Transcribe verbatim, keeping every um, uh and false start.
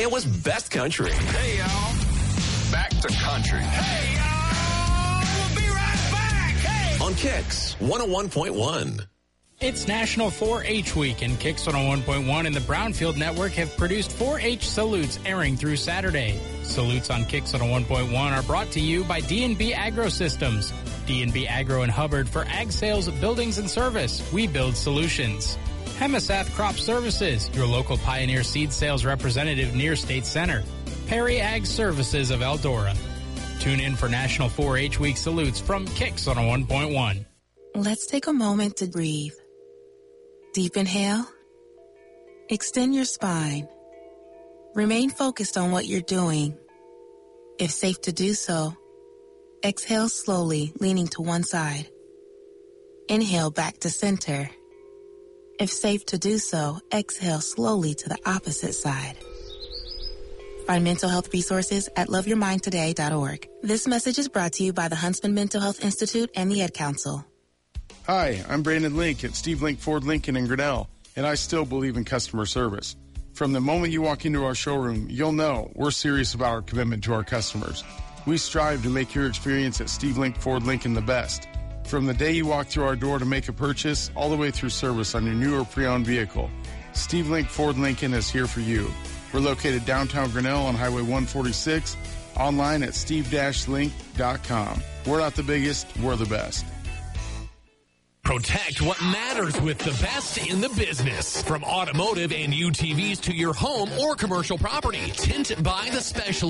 Iowa's best country. Hey, y'all. Back to country. Hey, y'all. We'll be right back. Hey. On Kicks one oh one point one. It's National four H Week, and Kicks one oh one point one and the Brownfield Network have produced four H salutes airing through Saturday. Salutes on Kicks one oh one point one are brought to you by D and B Agro Systems. D and B Agro in Hubbard for ag sales, buildings, and service. We build solutions. Hemasath Crop Services, your local Pioneer Seed Sales representative near State Center. Perry Ag Services of Eldora. Tune in for National four H Week salutes from Kicks one oh one point one. Let's take a moment to breathe. Deep inhale. Extend your spine. Remain focused on what you're doing. If safe to do so, exhale slowly, leaning to one side. Inhale back to center. If safe to do so, exhale slowly to the opposite side. Find mental health resources at love your mind today dot org. This message is brought to you by the Huntsman Mental Health Institute and the Ad Council. Hi, I'm Brandon Link at Steve Link Ford Lincoln in Grinnell, and I still believe in customer service. From the moment you walk into our showroom, you'll know we're serious about our commitment to our customers. We strive to make your experience at Steve Link Ford Lincoln the best. From the day you walk through our door to make a purchase, all the way through service on your new or pre-owned vehicle, Steve Link Ford Lincoln is here for you. We're located downtown Grinnell on Highway one forty-six, online at steve dash link dot com. We're not the biggest, we're the best. Protect what matters with the best in the business. From automotive and U T Vs to your home or commercial property. Tint by the specialist.